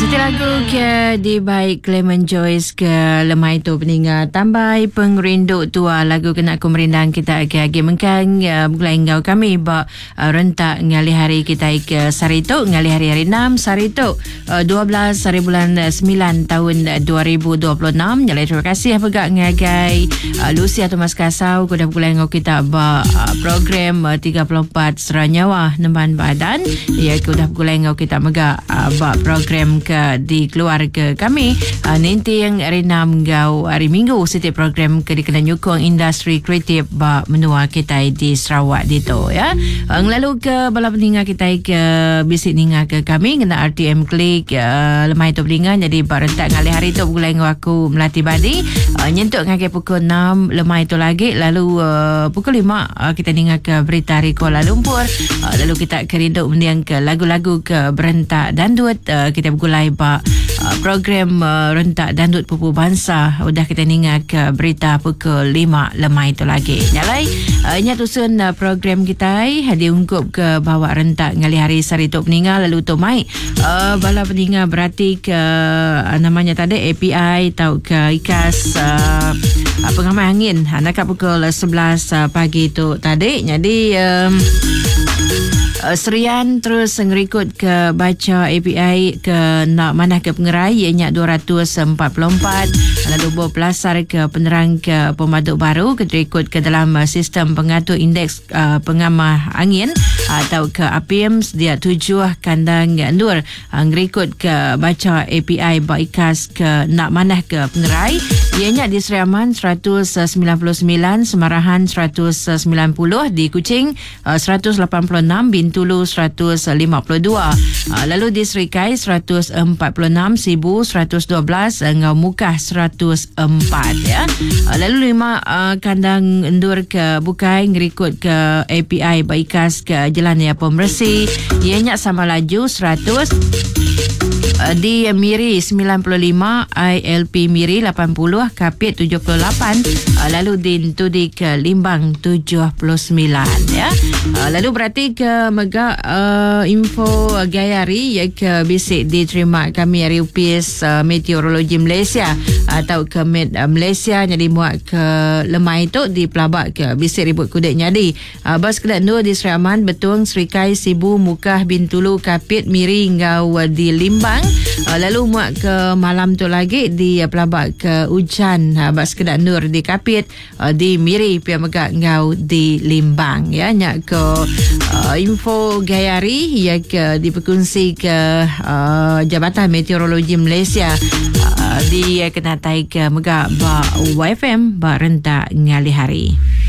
Setiap lagu ke di baik Clement Joyce ke lemah itu peninggal tambai pengrindu tua lagu kena aku merindang kita ke agi mengkang mulai ngau kami ba rentak ngali hari kita ke Sarito ngali hari 6 Sarito 12 hari bulan 9 tahun 2026. Jadi terima kasih pegak ngagai Lucy atau Mas Kasau kuda mulai ngau kita ba program 34 Seranyawa Nemban Badan ya kuda mulai ngau kita mega ba program ke di keluarga kami nanti yang hari 6 ngau hari Minggu setiap program ke dikena nyukung industri kreatif ba menua kita di Sarawak dito ya. Lalu ke bala peninga kita ke bisik ninga ke kami kena RTM klik lemah itu peninga jadi barentak ngali hari tu mulai ngau aku melatih badi nyentuk ngake pukul 6 lemah itu lagi lalu pukul 5 kita ninga ke berita hari Kuala Lumpur lalu kita kerinduk mendiang ke lagu-lagu ke berentak dandut kita bergulai ba program rentak dandut pupu bangsa udah kita ningat ke berita pukul 5 lemah itu lagi nyalai ingat usun program kita diungkup ke bawa rentak ngali hari Sarito peninggal lalu tu mai bala peninggal berarti ke namanya tadi API atau ke IKAS pengamal angin nak pukul 11 pagi tu tadi jadi Serian terus ngerikut ke baca API ke nak mana ke pengerai ianya 244 lalu bawa pelasar ke penerang ke pemaduk baru keterikut ke dalam sistem pengatur indeks pengamah angin atau ke APIMS dia 7 kandang endur ngerikut ke baca API baikas ke nak mana ke pengerai ianya di Seriaman 199 Semarahan 190 di Kuching 186 Bintulu 152 lalu di Serikai 146 Sibu 112 Ngau Mukah 104 ya. Lalu 5 kandang endur ke Bukai ngerikut ke API baikas ke Jalan ya Pembersih ianya sama laju 100 di Miri 95 ILP Miri 80 Kapit 78 lalu di Tudi ke Limbang 79 ya. Lalu berarti ke mega info gayari ya ke bisik diterima kami dari UPS Meteorologi Malaysia atau ke Met Malaysia jadi muat ke lemah itu di pelabak ke bisik ribut kudet nyadi bas kedak nur di Seriaman Betung Serikai Sibu Mukah Bintulu Kapit Miri ngau di Limbang lalu muat ke malam tu lagi di pelabak ke hujan bas kedak nur di Kapit di Miri pia megak ngau di Limbang ya nyak ke info gayari ya ke diperkongsi ke Jabatan Meteorologi Malaysia di kena tai ke megak ba YFM ba rentak ngali hari.